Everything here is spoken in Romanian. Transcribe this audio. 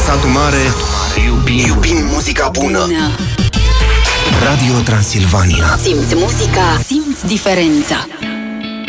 satul mare, iubim muzica bună. Radio Transilvania. Simți muzica, simți diferența.